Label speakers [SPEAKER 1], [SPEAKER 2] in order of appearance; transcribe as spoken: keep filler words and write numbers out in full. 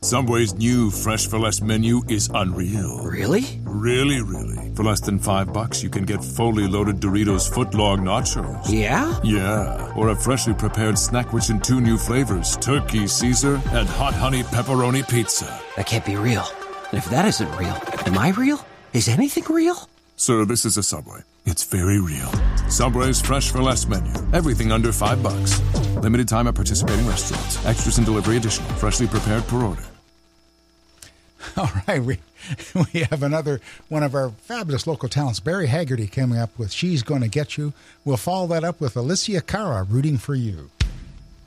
[SPEAKER 1] Subway's new Fresh for Less menu is unreal.
[SPEAKER 2] Really?
[SPEAKER 1] Really, really. For less than five bucks, you can get fully loaded Doritos footlong nachos.
[SPEAKER 2] Yeah?
[SPEAKER 1] Yeah. Or a freshly prepared snack rich in two new flavors, Turkey Caesar and Hot Honey Pepperoni Pizza.
[SPEAKER 2] That can't be real. And if that isn't real, am I real? Is anything real?
[SPEAKER 1] Sir, this is a Subway. It's very real. Subway's Fresh for Less menu. Everything under five bucks. Limited time at participating restaurants. Extras and delivery additional. Freshly prepared per order.
[SPEAKER 3] All right, we we have another one of our fabulous local talents, Barry Haggerty, coming up with She's Gonna Get You. We'll follow that up with Alicia Cara, Rooting for You.